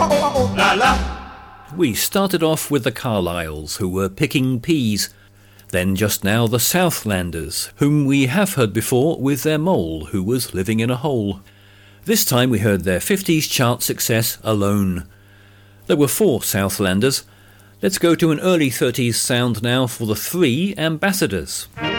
La la. We started off with the Carlyles, who were picking peas. Then just now the Southlanders, whom we have heard before with their mole, who was living in a hole. This time we heard their 50s chart success, Alone. There were 4 Southlanders. Let's go to an early 30s sound now for the 3 Ambassadors.